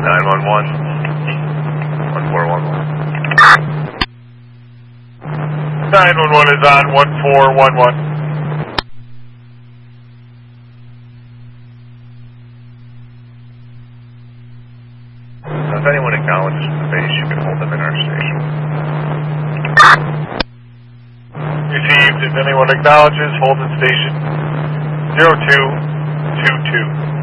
911. 1411. 911 is on 1411. If anyone acknowledges the base, you can hold them in our station. Received. If anyone acknowledges, hold in station 0222.